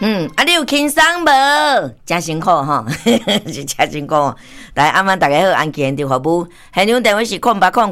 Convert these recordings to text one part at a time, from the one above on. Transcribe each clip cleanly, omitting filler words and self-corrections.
你有轻松无？真辛苦吼，是真辛苦。来，晚安大家好，安健的服务，现场电话是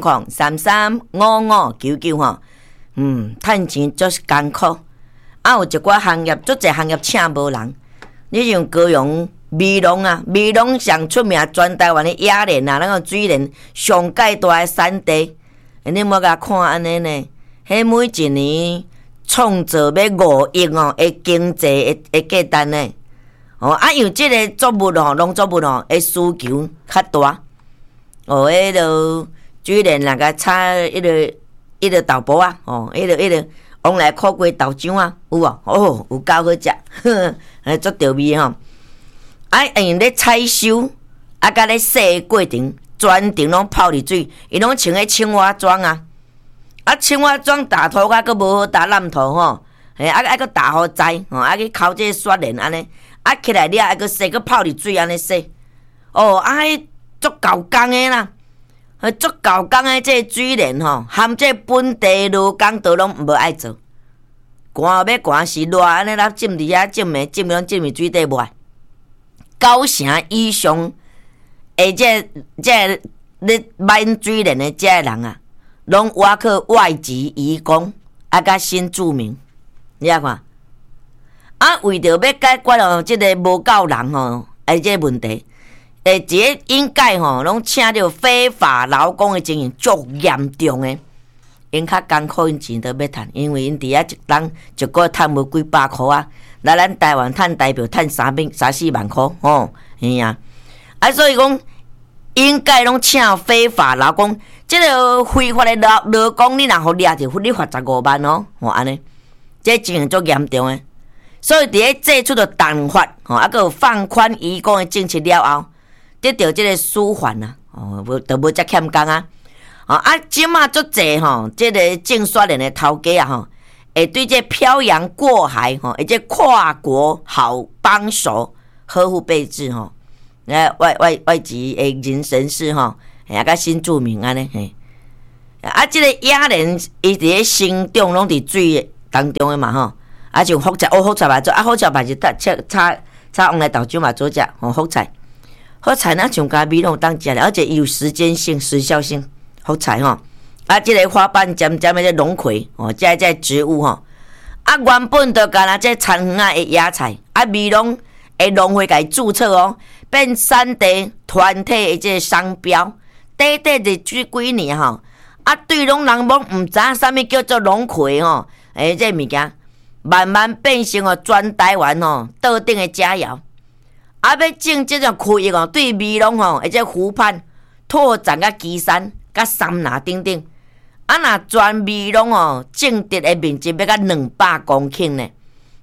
0800335599吼。趁钱就是艰苦，有一寡行业，足侪行业请无人。你像高雄美浓啊，美浓上出名，全台湾的野莲啊，那个水莲上界大的产地，你莫甲看安尼呢？迄每一年创造要5亿哦，的经济的价值呢。因为即个作物农作物的需求较大。迄个水莲那个插迄个豆脯啊，迄个往来苦瓜豆浆啊，有无？有够好食，足调味吼。因咧采收，甲咧洗过程，全程拢泡伫水，伊拢穿迄青蛙装啊。青蛙装打土甲佫无好打烂土吼，佫打好栽去烤这雪莲安尼，起来了佫洗，佫泡伫水安尼洗。迄足够工诶啦，足够工诶这水莲吼，含这本地劳工都拢无爱做，寒要寒是热安尼啦，浸伫遐浸拢浸伫水底无爱。9成以上诶，这咧买水莲诶这人啊。拢挖去外籍移工，甲新住民，你看，为着要解决即个无够人即个问题，一个应该拢请着非法劳工的情形足严重的，因较艰苦，因钱都要趁，因为因伫遐一人一个趁无几百箍啊，来咱台湾趁代表趁3-4万箍嘿啊，所以讲应该拢请非法劳工。即个非法的劳工，你若互掠着，你罚15万安尼，这情形足严重诶。所以伫咧祭出着弹劾，佫有放宽移工的政策了后，得到即个舒缓啊，就无遮欠工啊。即马足济即个种雪莲的头家啊，会对这漂洋过海这跨国好帮手呵护备至外籍的人士甲新住民安尼嘿，即个野莲伊伫咧生长拢伫水当中诶嘛像福菜福菜嘛做福菜嘛是炒往来豆浆嘛做食福菜那像咖米拢当食了，而且有时间性、时效性福菜即个花瓣尖尖诶这龙葵这植物原本就干这田园诶野菜米拢会农会甲伊注册变产地团体诶这商标。短这几年对拢人拢毋知影啥物叫做龙葵这物件慢慢变成全台湾桌顶的佳肴。要种这种区域对美浓这湖畔拓展甲基山甲三拿等等。若全美浓种植的面积要到200公顷呢。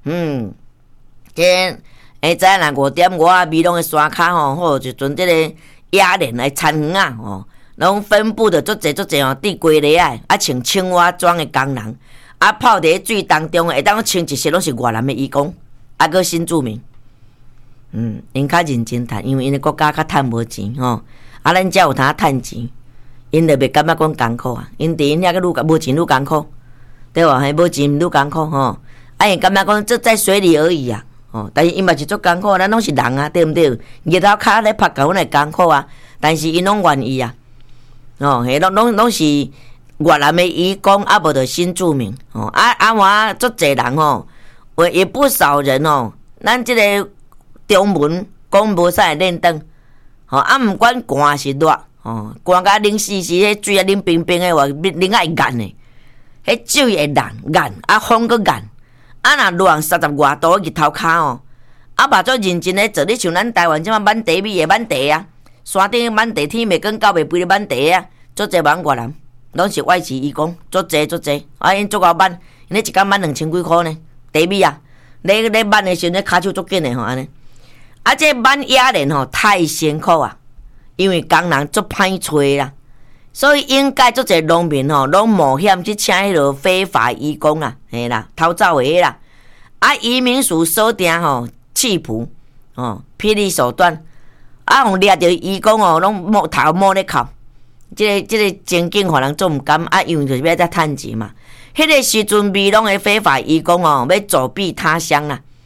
这知影若5点外美浓的山骹或就阵这个。野莲的田园啊，拢分布着足济伫规里穿青蛙装的工人，泡伫水当中会当穿一些拢是越南的移工，佫新住民。因较认真趁，因为因的国家较趁无钱咱遮有通趁钱，因就袂感觉讲艰苦啊。因伫因遐个无钱愈艰苦，对无？无钱愈艰苦因感觉讲这在水里而已啊。但是因嘛是足艰苦，咱拢是人啊，对毋对？日头骹咧晒狗，阮会艰苦啊。但是因拢愿意啊，拢是越南的移工，无着新住民我足济人也不少人咱即个中文讲无啥会认得毋管寒是热寒甲冷死死，迄水冷冰冰的，冷爱干的，迄水会冷风佫冷若热30外度日头骹嘛足认真咧做。你像咱台湾即马满地米的满地啊，山顶满地天袂光到袂肥的满地啊，足济万越南拢是外籍移工，足济因足够满，因咧一工满2000几箍呢，地米啊，咧满的时阵咧骹手足紧的安尼。这满野莲太辛苦啊，因为工人足歹找啦，所以应该足济农民拢冒险去请迄落非法移工啦，嘿啦，偷走的啦。移民署锁定气谱霹雳手段，互掠着移工拢摸头摸咧哭。这个情景互人做毋甘因为就是要再趁钱嘛。迄个时阵，美浓的非法移工要走避他乡啦。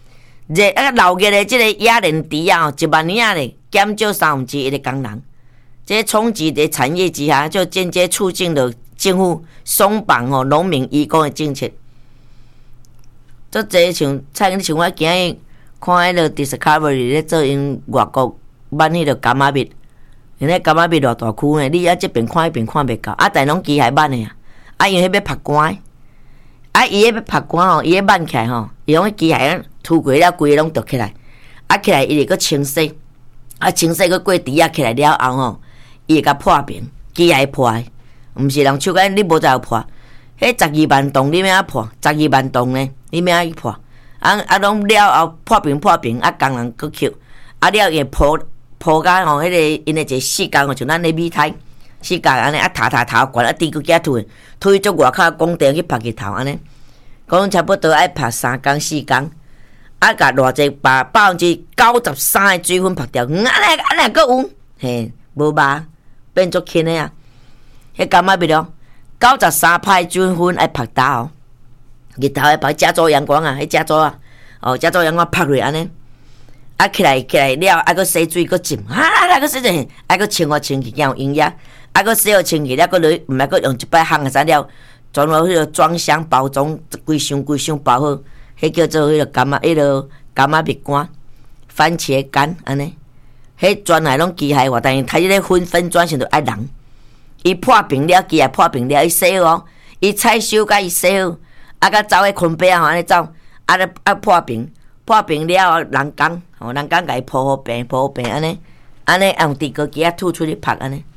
热老热的即个亚莲池啊，1万年啊咧减少1/3一个工人。这冲击的产业之下，就间接促进了政府松绑农民移工的政策。做这像我今日看迄个 Discovery 咧做因外国版迄个柑仔蜜，因迄柑仔蜜偌大区呢，你这边看迄边看袂到，但拢机械版的啊，因迄要拍光，伊迄要拍光伊迄挽起来伊用迄机械涂过了，规个拢倒起来，起来伊就搁清洗，清洗搁过池起来了后伊会甲破平，机械破的，毋是人手干你无在有破，迄12万栋你要破，12万栋呢，你要去破，拢了后破平，工人搁扣，了伊铺甲迄个因的一个四角像咱咧米苔四角安尼，头悬低搁加推足外口工地去拍日头安尼，讲差不多爱拍3工4工。甲偌济把93%的水分拍掉，安尼阁有，嘿，无吧，变作轻的啊！迄柑仔蜜93%的水分爱拍到，日头爱拍加州阳光啊，迄加州啊，加州阳光拍落安尼，起来了，阁洗水阁浸，阁洗水，阁清去，有营养，阁洗好清去了，阁落，毋爱阁用一摆烘啊啥了，装落迄个装箱包装，规箱包好。迄叫做迄个柑仔蜜干、番茄干安尼，迄全来拢机械化，但是它迄个分转型就爱人。伊破平了，机械破平了，伊洗好，伊采收甲伊洗好，甲走迄捆饼安尼走，破平了人工，人工甲伊铺好平安尼用地沟机吐出去拍安尼。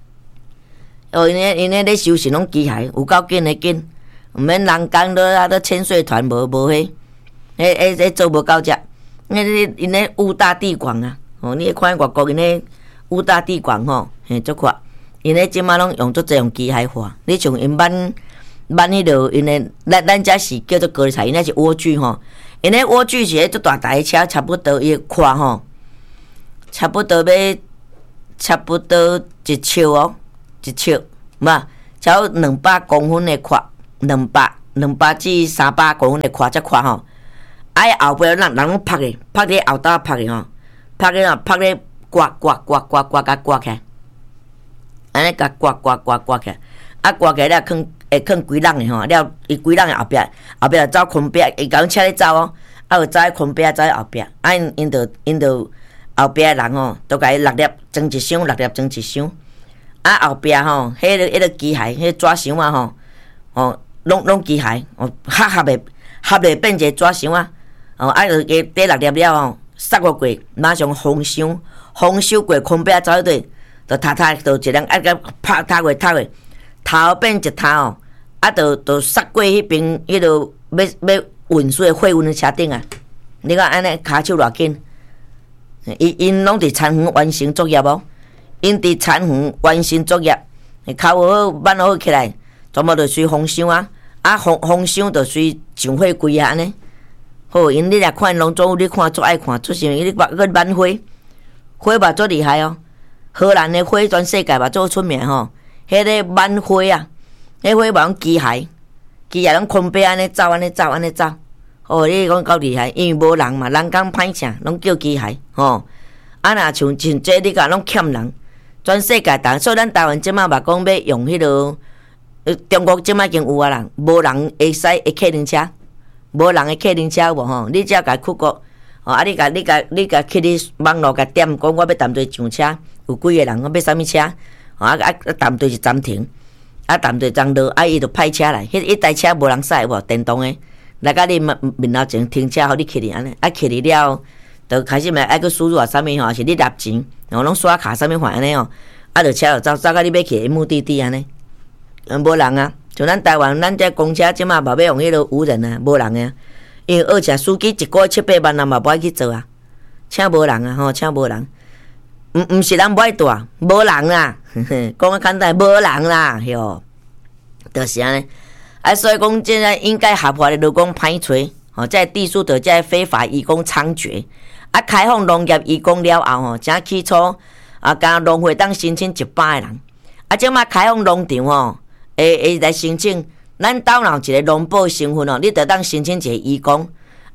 因咧收拾拢机械，有够紧的紧。毋免人工都千岁团无迄做无够只，因咧乌大地广啊，你会看外国因咧乌大地广足快，因咧即马拢用足侪用机械化，你像因挽迄落因咧，咱遮是叫做高丽菜，因咧是莴苣因咧莴苣是迄足大台车，差不多伊宽差不多一尺嘛，超200公分的宽。200至300公分的宽才宽后尾人拢拍咧后搭拍咧拍咧刮起来，安尼甲刮起来，刮起来了囥规人的了伊规人的后壁就走捆饼，伊甲阮车咧走就走喺捆饼走喺后壁，因就后壁的人都甲伊6粒装一箱后壁迄个机械迄纸箱啊拢机械合咧变一个纸箱啊就第6粒了塞过马上封箱过捆饼走迄对，就就一人甲拍塌过头变一头就塞过迄边迄落要运输的货运的车顶啊！你看安尼骹手偌紧，因拢伫田园完成作业因伫田园完成作业，骹好挽好起来，全部就随封箱封箱就随上火柜安尼。好，因你来看农作物，你看足爱看，出是你个挽花嘛足厉害荷兰的花全世界嘛足出名迄个挽花啊，迄花嘛用机械拢捆绑安尼走。你讲够厉害，因为无人嘛，人工歹请，拢叫机械若像这你讲拢欠人，全世界所以咱台湾即马嘛讲要用迄落。中国即摆已经有啦，无人会使的客人车，无人的客人车有无你只要甲去国你甲去你网络甲点讲，我要谈对上车，有几个人，我要啥物车谈对是暂停，谈对长落伊就派车来，迄台车无人驶无电动的，来甲你面头前停车，互你去哩安尼，去哩了，就开始爱去输入啥物是你纳钱，拢刷卡啥物款安尼就车就走到你要去的目的地安尼。无人啊，像咱台湾，咱这公车即马嘛要用迄落无人啊，无人啊，因为而且司机一个月7-8万，人嘛无爱去做啊，请无人啊，请无人，毋是人无爱住，无人啦，讲啊简单，无人啦，哟，就是安尼，所以讲现在应该合法的劳工歹找，在地数的在非法移工猖獗，开放农业移工了后正起初甲农会当申请100个人，即马开放农场会来申请，咱岛内一个农保身份你就当申请一个移工，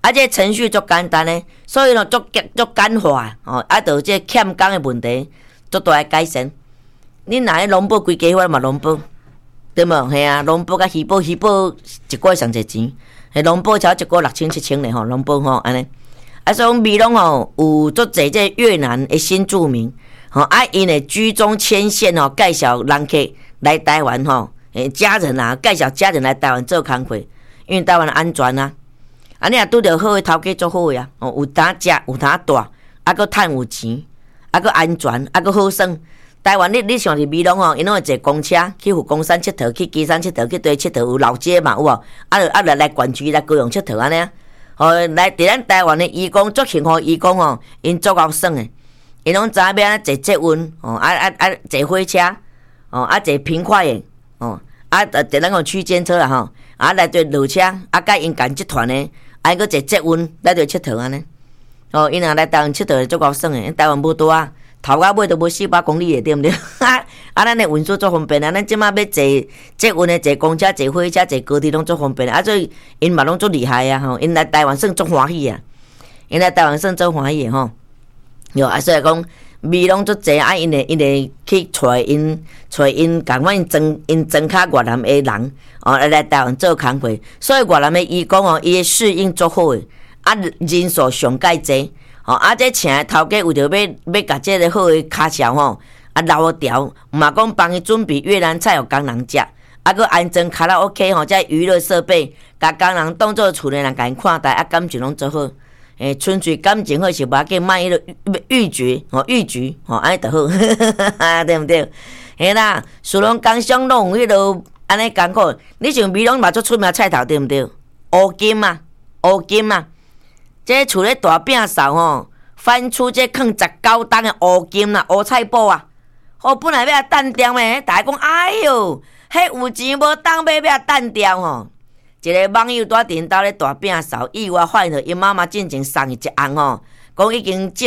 这程序足简单诶，所以足简化就这欠工诶问题足大诶改善。恁若迄农保规家伙嘛农保，对无？嘿啊，农保甲鱼保一个月上侪钱，迄农保超一个月6000、7000咧吼，农保吼安尼。所以美容吼有足侪这越南诶新住民，因诶居中牵线介绍人客来台湾家人啊，介绍家人来台湾做工课，因为台湾安全啊。你若拄着好诶头家足好诶啊，有呾食，有呾住，佫趁有钱，佫安全，佫好耍。台湾你像是美容因拢会坐公车去佛光山佚佗，去基山佚佗，去对佚佗，有老街嘛有无？来县区来高雄佚佗安尼啊。来伫咱台湾诶义工足幸福，义工因足够耍诶，因拢知影要安怎坐捷运坐火车坐平快诶伫咱个区间车啦来对落车甲因干集团诶，佫坐捷运来对佚佗安尼。因若来台湾佚佗足够耍诶，台湾无多啊。头到尾都无400公里诶，对毋对？咱诶运输足方便啊！咱即马要坐捷运诶、坐公车、坐火车、坐高铁拢足方便啊！所以因嘛拢足厉害啊！因来台湾算足欢喜啊！因来台湾算足欢喜诶所以讲美容足济因会去找因共阮因庄卡越南诶人来台湾做工课，所以越南诶义工伊诶适应足好诶，人数上介济。这请的头家为着要甲这个好的脚条留条，嘛讲帮伊准备越南菜互工人食，佫安装卡拉 OK 这娱乐设备，甲工人当做厝内人甲因看待，感情拢做好。纯粹感情好是无要紧，卖迄个欲绝安尼就好，对毋对？嘿啦，属龙工商拢有迄落安尼艰苦，你像美容嘛足出名菜头，对毋对？乌金啊，这厝咧大饼扫翻出这放19担的乌金啦、乌菜脯啊！本来要单掉诶，大家讲哎哟，迄有钱无当买要单掉一个网友在顶头咧大饼扫，意外发现因妈妈进前送伊一红讲已经是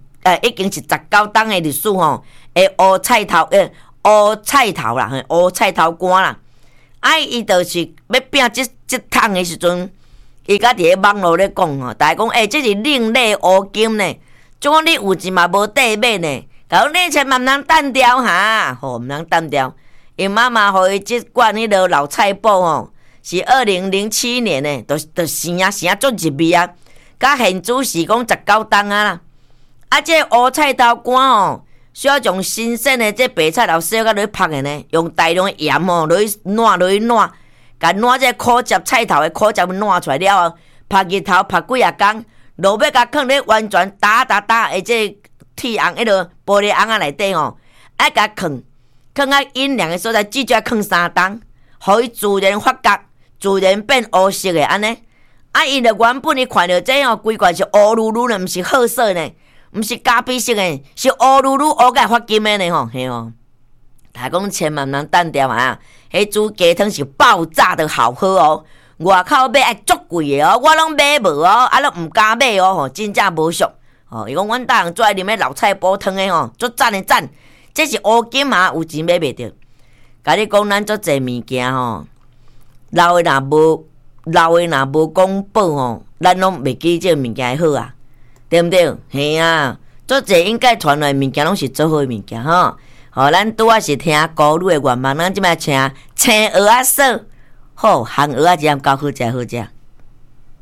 19担的历史诶乌菜头啦，乌菜头干啦。伊就是要饼这桶的时阵。伊甲伫咧网络咧讲大家讲这是另类乌金呢，就讲你有钱嘛无底买呢，讲你千万毋通单掉哈，毋通单掉。因妈妈互伊即罐迄落老菜脯是2007年呢，就生啊足入味啊，甲现主是讲19担啊啦。这乌菜头干需要从新鲜的这白菜头洗甲落去拍的呢，用大量的盐落去烂。甲烂这苦汁菜头的苦汁烂出来了后，拍日头拍几啊工，落尾甲放咧完全打的这铁红迄落玻璃红内底爱甲放阴凉的所在，至少放3冬，互伊自然发觉，自然变乌色的安尼。伊就原本伊看到这规罐是乌噜噜的，毋是褐色呢，毋是咖啡色的，是乌噜噜乌甲发金的呢嘿大家讲千万毋通单掉啊！迄煮鸡汤是爆炸的好喝外口买爱足贵的我拢买无拢毋敢买真正无俗伊讲阮大人最爱啉的老菜煲汤的足赞的赞，这是乌金有钱买袂着。甲你讲，咱足济物件老的若无讲宝咱拢袂记这物件好啊，对毋对？嘿啊，足济应该传来物件拢是做好的物件咱拄仔是听古语的愿望，咱即摆请青蚵仔嫂，好，烘蚵仔真够好食。